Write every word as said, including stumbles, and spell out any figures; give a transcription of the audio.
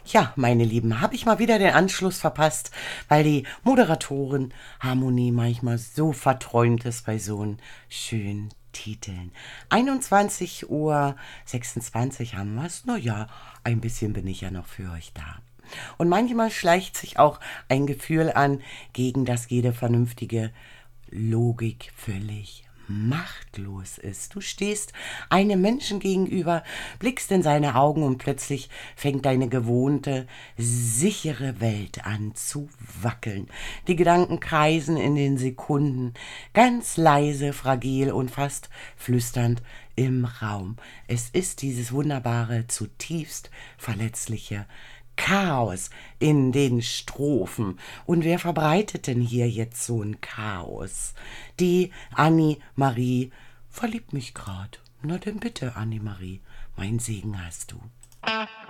Ja, meine Lieben, habe ich mal wieder den Anschluss verpasst, weil die Moderatoren Harmonie manchmal so verträumt ist bei so einen schönen Titeln. einundzwanzig Uhr sechsundzwanzig haben wir es. Na ja, ein bisschen bin ich ja noch für euch da. Und manchmal schleicht sich auch ein Gefühl an, gegen das jede vernünftige Logik völlig machtlos ist. Du stehst einem Menschen gegenüber, blickst in seine Augen und plötzlich fängt deine gewohnte, sichere Welt an zu wackeln. Die Gedanken kreisen in den Sekunden, ganz leise, fragil und fast flüsternd im Raum. Es ist dieses wunderbare, zutiefst verletzliche Chaos in den Strophen. Und wer verbreitet denn hier jetzt so ein Chaos? Die Annie-Marie verliebt mich grad. Na denn bitte, Annie-Marie, mein Segen hast du.